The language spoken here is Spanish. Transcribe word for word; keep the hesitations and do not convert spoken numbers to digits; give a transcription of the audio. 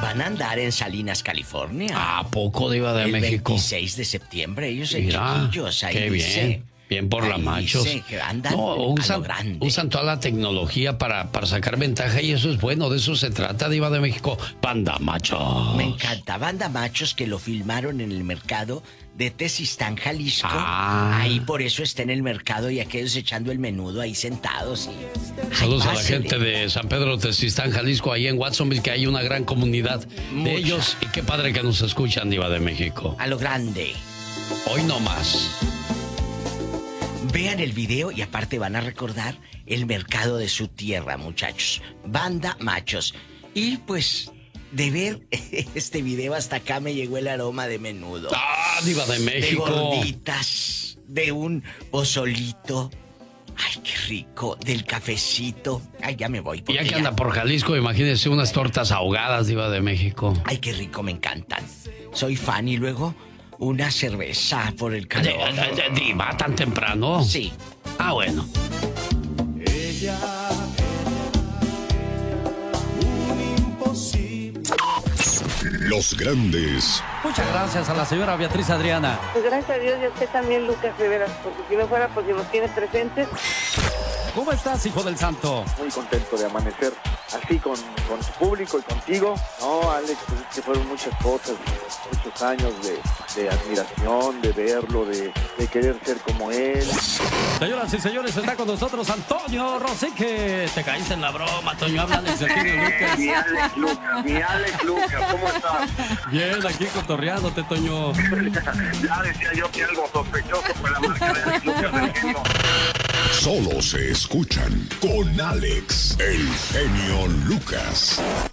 van a andar en Salinas, California. ¿A poco, Diva de el México? El veintiséis de septiembre, ellos en Mira, chiquillos, ahí qué dice. Bien. Bien por la machos. Que andan no, usan, a lo grande. usan toda la tecnología para, para sacar ventaja y eso es bueno, de eso se trata, Diva de México. Banda Machos. Me encanta, Banda Machos, que lo filmaron en el mercado de Tezistán, Jalisco. Ah. Ahí por eso está en el mercado y aquellos echando el menudo ahí sentados. Y... Saludos Ay, a la gente de San Pedro Tezistán, Jalisco, ahí en Watsonville, que hay una gran comunidad Mucha. de ellos. Y qué padre que nos escuchan, Diva de México. A lo grande. Hoy no más. Vean el video y aparte van a recordar el mercado de su tierra, muchachos. Banda Machos. Y pues, de ver este video hasta acá me llegó el aroma de menudo. ¡Ah, Diva de México! De gorditas, de un pozolito. ¡Ay, qué rico! Del cafecito. ¡Ay, ya me voy! Y ya que ya... anda por Jalisco, imagínense unas tortas ahogadas, Diva de México. ¡Ay, qué rico! Me encantan. Soy fan y luego... una cerveza por el calor. ¿Diva tan temprano? Sí. Ah, bueno. Ella, un imposible. Los grandes. Muchas gracias a la señora Beatriz Adriana. Pues gracias a Dios y a usted también, Lucas Rivera, porque si no fuera porque nos tiene presentes. ¿Cómo estás, hijo del santo? Muy contento de amanecer así con, con tu público y contigo. No, Alex, pues es que fueron muchas cosas, muchos años de, de admiración, de verlo, de, de querer ser como él. Señoras y señores, está con nosotros Antonio Rosique. Te caíste en la broma, Toño. Habla de Sergio Lucas. Mi Alex Lucas, mi Alex Lucas, ¿cómo estás? Bien, aquí cotorreándote, Toño. Ya decía yo que algo sospechoso fue la marca de Alex Lucas del genio. Solo se escuchan con Alex, el genio Lucas.